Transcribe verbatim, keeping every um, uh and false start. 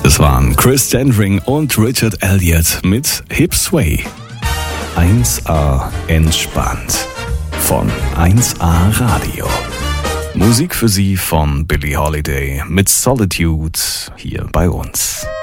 Das waren Chris Dendring und Richard Elliott mit Hip Sway. eins A entspannt von eins A Radio. Musik für Sie von Billie Holiday mit Solitude hier bei uns.